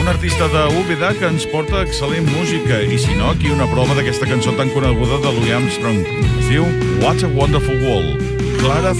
Un artista d'Úbeda que ens porta excel·lent música i, si no, aquí una prova d'aquesta cançó tan coneguda de Louis Armstrong. Es diu What a Wonderful World. Clara